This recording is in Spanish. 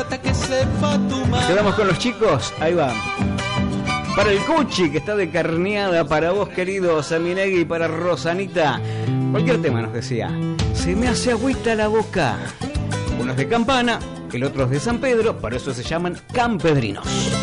Quedamos con los chicos, ahí va. Para el Cuchi, que está de carneada, para vos, querido Saminegui, y para Rosanita. Cualquier tema nos decía. Se me hace agüita la boca. Uno es de Campana, el otro es de San Pedro, por eso se llaman campedrinos.